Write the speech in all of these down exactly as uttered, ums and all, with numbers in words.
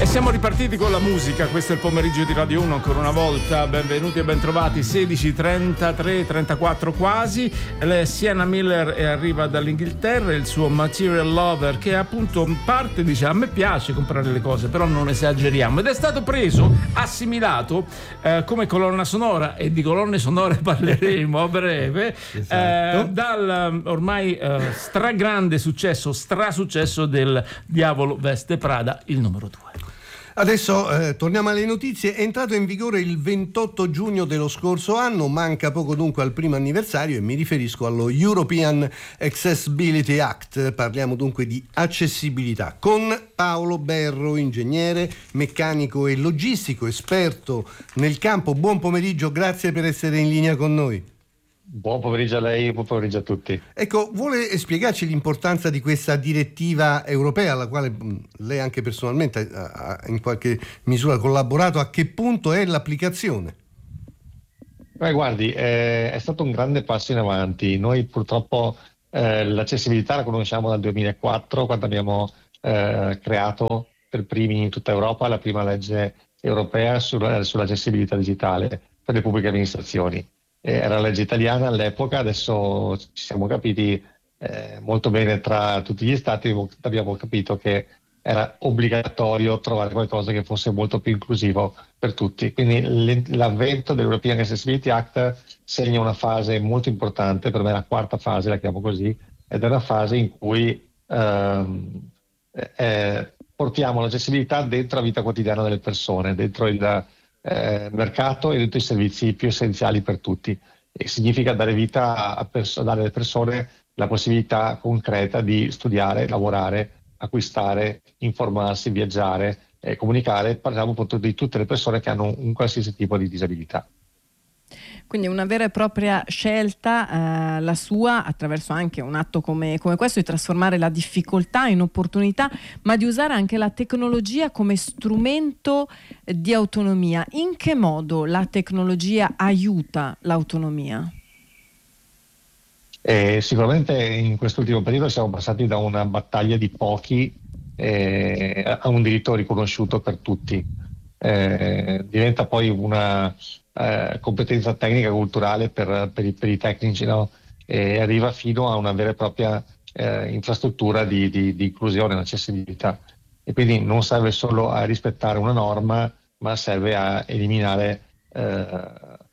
Siamo ripartiti con la musica, questo è il pomeriggio di Radio uno ancora una volta, benvenuti e bentrovati, sedici e trentatré, trentaquattro quasi. Sienna Miller arriva dall'Inghilterra, il suo Material Lover, che appunto parte, dice, a me piace comprare le cose, però non esageriamo, ed è stato preso, assimilato eh, come colonna sonora, e di colonne sonore parleremo a breve, esatto. eh, dal ormai eh, stragrande successo, strasuccesso del Diavolo Veste Prada, il numero due. Adesso eh, torniamo alle notizie. È entrato in vigore il ventotto giugno dello scorso anno, manca poco dunque al primo anniversario, e mi riferisco allo European Accessibility Act. Parliamo dunque di accessibilità con Paolo Berro, ingegnere, meccanico e logistico, esperto nel campo. Buon pomeriggio, grazie per essere in linea con noi. Buon pomeriggio a lei, buon pomeriggio a tutti. Ecco, vuole spiegarci l'importanza di questa direttiva europea, alla quale lei anche personalmente ha in qualche misura collaborato? A che punto è l'applicazione? Beh, guardi, eh, è stato un grande passo in avanti. Noi purtroppo eh, l'accessibilità la conosciamo dal duemilaquattro, quando abbiamo eh, creato per primi in tutta Europa la prima legge europea sulla, sull'accessibilità digitale per le pubbliche amministrazioni. Era la legge italiana all'epoca, adesso ci siamo capiti eh, molto bene tra tutti gli stati, abbiamo capito che era obbligatorio trovare qualcosa che fosse molto più inclusivo per tutti. Quindi l'avvento dell'European Accessibility Act segna una fase molto importante, per me la quarta fase, la chiamo così, ed è una fase in cui ehm, eh, portiamo l'accessibilità dentro la vita quotidiana delle persone, dentro il Eh, mercato e dentro i servizi più essenziali per tutti, e significa dare vita a pers- dare alle persone la possibilità concreta di studiare, lavorare, acquistare, informarsi, viaggiare e comunicare. Parliamo appunto di tutte le persone che hanno un, un qualsiasi tipo di disabilità. Quindi una vera e propria scelta, eh, la sua, attraverso anche un atto come, come questo, di trasformare la difficoltà in opportunità, ma di usare anche la tecnologia come strumento di autonomia. In che modo la tecnologia aiuta l'autonomia? Eh, sicuramente in quest'ultimo periodo siamo passati da una battaglia di pochi eh, a un diritto riconosciuto per tutti. Eh, diventa poi una Eh, competenza tecnica e culturale per, per, i, per i tecnici, no? E arriva fino a una vera e propria eh, infrastruttura di, di, di inclusione e accessibilità, e quindi non serve solo a rispettare una norma, ma serve a eliminare eh,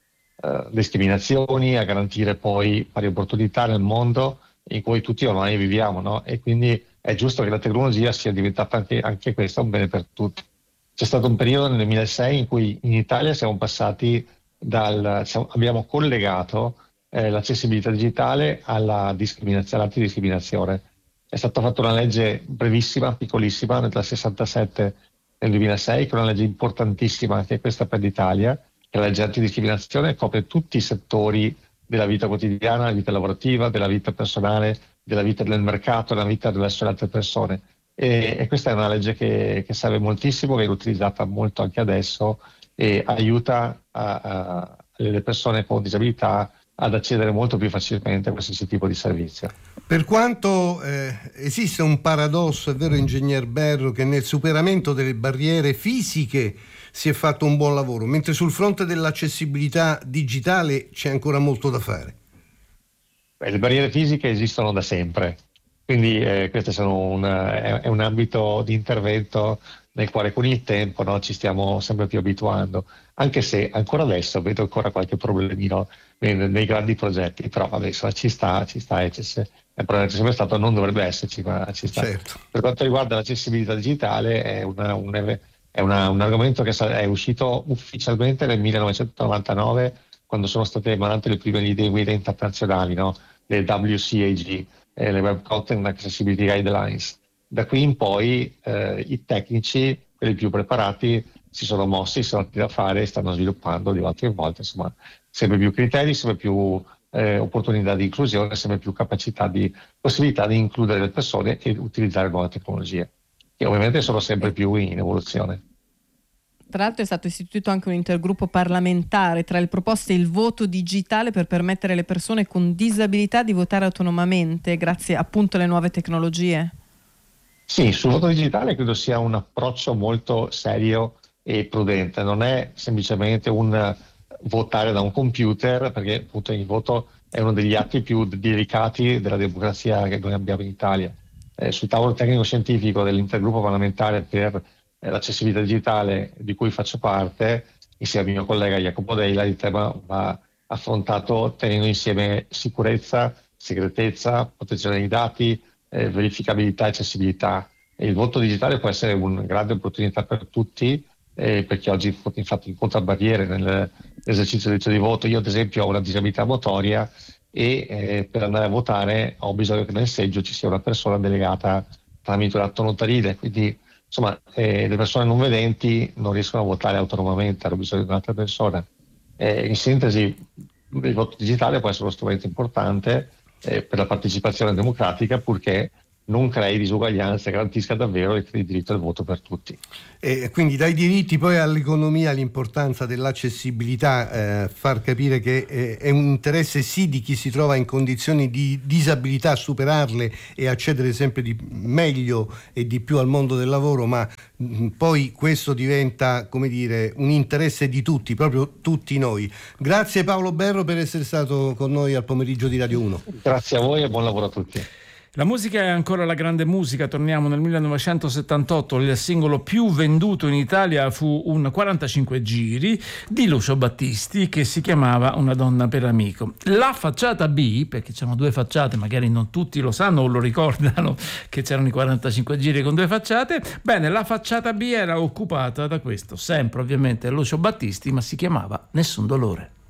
eh, discriminazioni, a garantire poi pari opportunità nel mondo in cui tutti ormai viviamo, no? E quindi è giusto che la tecnologia sia diventata anche, anche questa un bene per tutti. C'è stato un periodo nel duemilasei in cui in Italia siamo passati dal, siamo, abbiamo collegato eh, l'accessibilità digitale alla discriminazione, all'antidiscriminazione. È stata fatta una legge brevissima, piccolissima, nel sessantasette nel duemilasei, che è una legge importantissima anche questa per l'Italia, che la legge antidiscriminazione copre tutti i settori della vita quotidiana, della vita lavorativa, della vita personale, della vita del mercato, della vita delle altre persone. E, e questa è una legge che, che serve moltissimo, viene utilizzata molto anche adesso e aiuta a, a, le persone con disabilità ad accedere molto più facilmente a qualsiasi tipo di servizio. Per quanto eh, esiste un paradosso, è vero, ingegner Berro, che nel superamento delle barriere fisiche si è fatto un buon lavoro, mentre sul fronte dell'accessibilità digitale c'è ancora molto da fare. Beh, le barriere fisiche esistono da sempre. Quindi eh, questo sono un, è, è un ambito di intervento nel quale con il tempo, no, ci stiamo sempre più abituando, anche se ancora adesso vedo ancora qualche problemino nei, nei grandi progetti, però adesso ci sta, ci sta, e c'è, è un problema che c'è sempre stato, non dovrebbe esserci, ma ci sta. Certo. Per quanto riguarda l'accessibilità digitale è, una, un, è una, un argomento che è uscito ufficialmente nel millenovecentonovantanove, quando sono state emanate le prime linee guida internazionali, no? Le W C A G, eh, le Web Content Accessibility Guidelines. Da qui in poi eh, i tecnici, quelli più preparati, si sono mossi, si sono dati da fare e stanno sviluppando di volta in volta, insomma, sempre più criteri, sempre più eh, opportunità di inclusione, sempre più capacità di possibilità di includere le persone e utilizzare nuove tecnologie, che ovviamente sono sempre più in evoluzione. Tra l'altro è stato istituito anche un intergruppo parlamentare tra le proposte il voto digitale per permettere alle persone con disabilità di votare autonomamente grazie appunto alle nuove tecnologie. Sì, sul voto digitale credo sia un approccio molto serio e prudente, non è semplicemente un votare da un computer, perché appunto il voto è uno degli atti più delicati della democrazia che noi abbiamo in Italia. Eh, sul tavolo tecnico scientifico dell'intergruppo parlamentare per eh, l'accessibilità digitale di cui faccio parte, insieme al mio collega Jacopo Deila, il tema va affrontato tenendo insieme sicurezza, segretezza, protezione dei dati, eh, verificabilità e accessibilità. E il voto digitale può essere una grande opportunità per tutti, eh, perché oggi infatti incontra barriere nell'esercizio del diritto di voto. Io ad esempio ho una disabilità motoria e eh, per andare a votare ho bisogno che nel seggio ci sia una persona delegata tramite un atto notarile, quindi insomma eh, le persone non vedenti non riescono a votare autonomamente, hanno bisogno di un'altra persona. Eh, in sintesi, il voto digitale può essere uno strumento importante eh, per la partecipazione democratica, purché non crei disuguaglianze, garantisca davvero il diritto al voto per tutti. E quindi dai diritti poi all'economia, l'importanza dell'accessibilità, eh, far capire che eh, è un interesse sì di chi si trova in condizioni di disabilità a superarle e accedere sempre di meglio e di più al mondo del lavoro, ma mh, poi questo diventa, come dire, un interesse di tutti, proprio tutti noi. Grazie Paolo Berro per essere stato con noi al pomeriggio di Radio uno. Grazie a voi e buon lavoro a tutti. La musica è ancora la grande musica, torniamo nel millenovecentosettantotto, il singolo più venduto in Italia fu un quarantacinque giri di Lucio Battisti che si chiamava Una donna per amico. La facciata B, perché c'erano due facciate, magari non tutti lo sanno o lo ricordano che c'erano i quarantacinque giri con due facciate, bene, la facciata B era occupata da questo, sempre ovviamente Lucio Battisti, ma si chiamava Nessun dolore.